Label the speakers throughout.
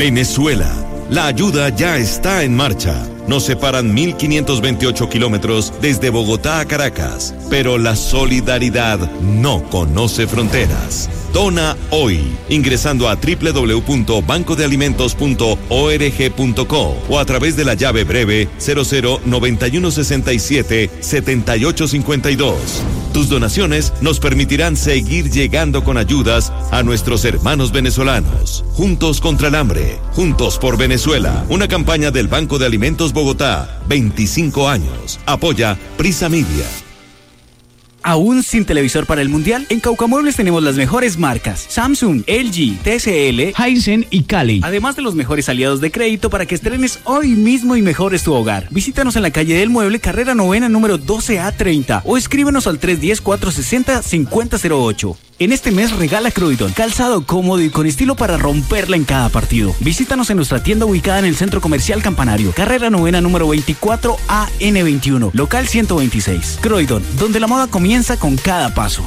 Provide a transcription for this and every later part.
Speaker 1: Venezuela. La ayuda ya está en marcha. Nos separan 1.528 kilómetros desde Bogotá a Caracas, pero la solidaridad no conoce fronteras. Dona hoy, ingresando a www.bancodealimentos.org.co o a través de la llave breve 0091677852. Tus donaciones nos permitirán seguir llegando con ayudas a nuestros hermanos venezolanos. Juntos contra el hambre, juntos por Venezuela. Una campaña del Banco de Alimentos Bogotá, 25 años. Apoya Prisa Media.
Speaker 2: ¿Aún sin televisor para el Mundial? En Caucamuebles tenemos las mejores marcas: Samsung, LG, TCL, Hisense y Cali. Además de los mejores aliados de crédito para que estrenes hoy mismo y mejores tu hogar. Visítanos en la calle del Mueble, carrera 9, número 12A30 o escríbenos al 310-460-5008. En este mes regala Croydon, calzado cómodo y con estilo para romperla en cada partido. Visítanos en nuestra tienda ubicada en el Centro Comercial Campanario, carrera 9, número 24AN21, local 126. Croydon, donde la moda comienza con cada paso.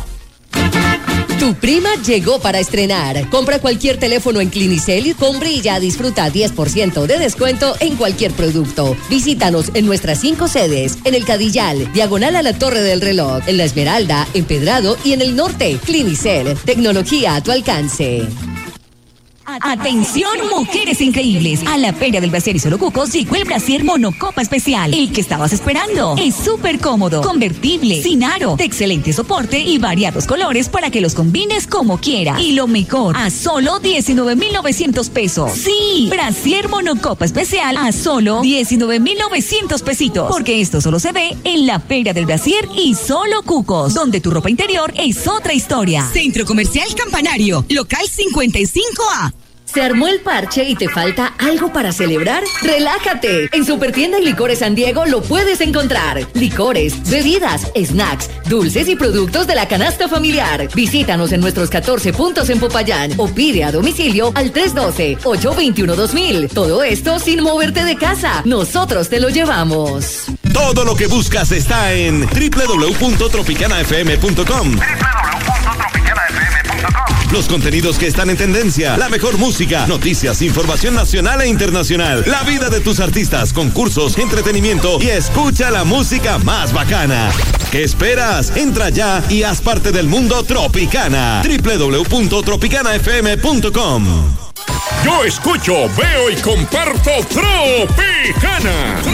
Speaker 3: Tu prima llegó para estrenar. Compra cualquier teléfono en Clinicel, compre y ya disfruta 10% de descuento en cualquier producto. Visítanos en nuestras 5 sedes, en el Cadillal, diagonal a la Torre del Reloj, en La Esmeralda, en Pedrado y en el norte. Clinicel, tecnología a tu alcance.
Speaker 4: Atención, mujeres increíbles. A la Feria del Brasier y Solo Cucos llegó el Brasier Monocopa Especial. El que estabas esperando. Es súper cómodo, convertible, sin aro, de excelente soporte y variados colores para que los combines como quieras. Y lo mejor, a solo 19,900 pesos. Sí, Brasier Monocopa Especial a solo 19,900 pesitos. Porque esto solo se ve en la Feria del Brasier y Solo Cucos, donde tu ropa interior es otra historia.
Speaker 5: Centro Comercial Campanario, local 55A.
Speaker 3: ¿Se armó el parche y te falta algo para celebrar? ¡Relájate! En Supertienda y Licores San Diego lo puedes encontrar. Licores, bebidas, snacks, dulces y productos de la canasta familiar. Visítanos en nuestros 14 puntos en Popayán o pide a domicilio al 312-821-2000. Todo esto sin moverte de casa. Nosotros te lo llevamos.
Speaker 1: Todo lo que buscas está en www.tropicanafm.com. Los contenidos que están en tendencia, la mejor música, noticias, información nacional e internacional, la vida de tus artistas, concursos, entretenimiento y escucha la música más bacana. ¿Qué esperas? Entra ya y haz parte del mundo Tropicana. www.tropicanafm.com.
Speaker 6: Yo escucho, veo y comparto Tropicana.